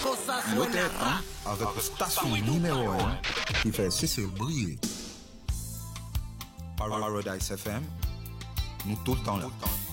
L'autre avec la station numéro 1 qui fait cesser briller. Paradise FM, nous tout le temps là.